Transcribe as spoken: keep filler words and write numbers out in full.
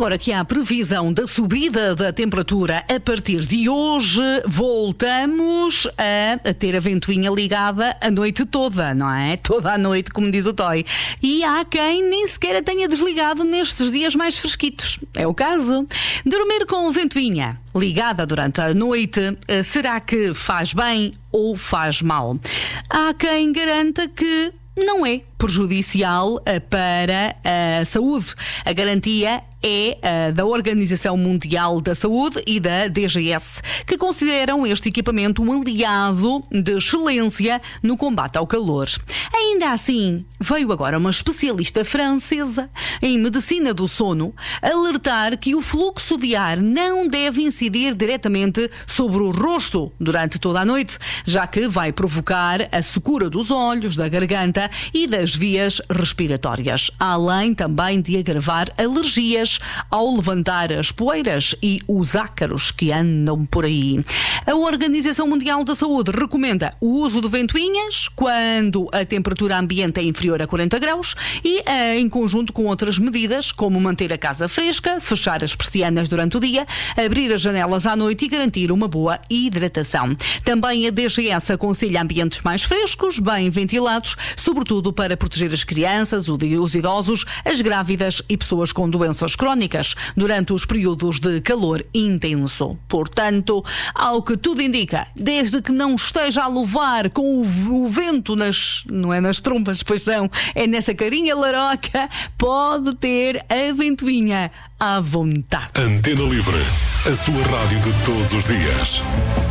agora que há a previsão da subida da temperatura a partir de hoje, voltamos a, a ter a ventoinha ligada a noite toda, não é? Toda a noite, como diz o Toy. E há quem nem sequer a tenha desligado nestes dias mais fresquitos. É o caso. Dormir com ventoinha ligada durante a noite, será que faz bem ou faz mal? Há quem garanta que não é prejudicial para a saúde. A garantia é a da Organização Mundial da Saúde e da D G S, que consideram este equipamento um aliado de excelência no combate ao calor. Ainda assim, veio agora uma especialista francesa em medicina do sono alertar que o fluxo de ar não deve incidir diretamente sobre o rosto durante toda a noite, já que vai provocar a secura dos olhos, da garganta e das vias respiratórias, além também de agravar alergias ao levantar as poeiras e os ácaros que andam por aí. A Organização Mundial da Saúde recomenda o uso de ventoinhas quando a temperatura ambiente é inferior a quarenta graus e eh, em conjunto com outras medidas, como manter a casa fresca, fechar as persianas durante o dia, abrir as janelas à noite e garantir uma boa hidratação. Também a D G S aconselha ambientes mais frescos, bem ventilados, sobretudo para proteger as crianças, os idosos, as grávidas e pessoas com doenças crónicas durante os períodos de calor intenso. Portanto, ao que tudo indica, desde que não esteja a levar com o, o vento nas, não é nas trompas, pois não, é nessa carinha laroca, pode ter a ventoinha à vontade. Antena Livre, a sua rádio de todos os dias.